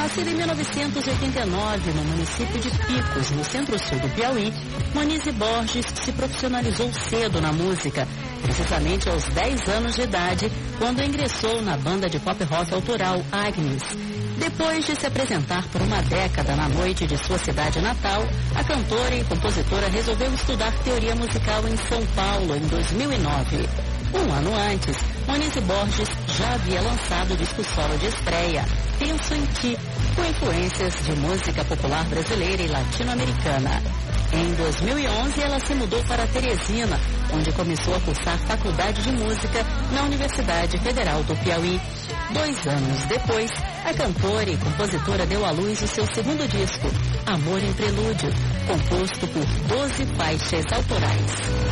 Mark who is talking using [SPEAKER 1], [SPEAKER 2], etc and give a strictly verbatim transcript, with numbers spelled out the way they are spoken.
[SPEAKER 1] Nascida em mil novecentos e oitenta e nove no município de Picos, no centro-sul do Piauí, Monize Borges se profissionalizou cedo na música, precisamente aos dez anos de idade, quando ingressou na banda de pop rock autoral Agnes. Depois de se apresentar por uma década na noite de sua cidade natal, a cantora e compositora resolveu estudar teoria musical em São Paulo em dois mil e nove. Um ano antes, Monize Borges já havia lançado o disco solo de estreia, Penso em Ti, com influências de música popular brasileira e latino-americana. Em dois mil e onze, ela se mudou para Teresina, onde começou a cursar faculdade de música na Universidade Federal do Piauí. Dois anos depois, a cantora e compositora deu à luz o seu segundo disco, Amor em Prelúdio, composto por doze faixas autorais.